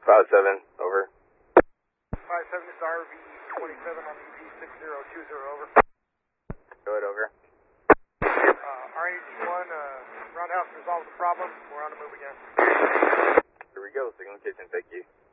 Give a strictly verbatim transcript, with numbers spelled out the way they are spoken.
five seven, over. five seven, this is R V twenty-seven on E P six zero two zero, over. Go ahead, over. Uh, R H one, uh, Roundhouse resolved the problem. We're on the move again. Here we go, signal kitchen, thank you.